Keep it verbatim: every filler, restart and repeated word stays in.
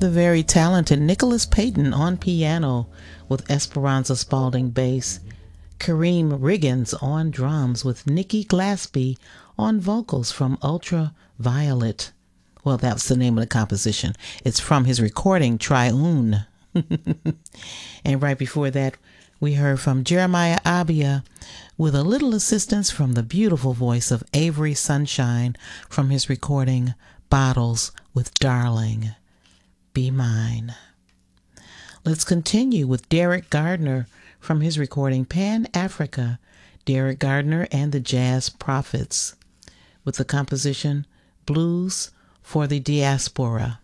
the very talented Nicholas Payton on piano with Esperanza Spalding bass, Kareem Riggins on drums with Nikki Glaspie on vocals from Ultraviolet. Well, that's the name of the composition. It's from his recording, Triune. And right before that, we heard from Jeremiah Abia with a little assistance from the beautiful voice of Avery Sunshine from his recording, Bottles with Darling, Be Mine. Let's continue with Derek Gardner from his recording, Pan Africa, Derek Gardner and the Jazz Prophets, with the composition, Blues for the Diaspora.